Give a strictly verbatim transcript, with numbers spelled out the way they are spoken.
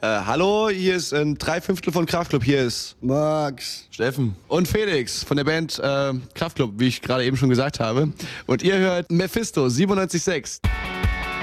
Äh, hallo, hier ist ein Dreiviertel von Kraftklub. Hier ist Max, Steffen und Felix von der Band äh, Kraftklub, wie ich gerade eben schon gesagt habe. Und ihr hört Mephisto siebenundneunzig Komma sechs.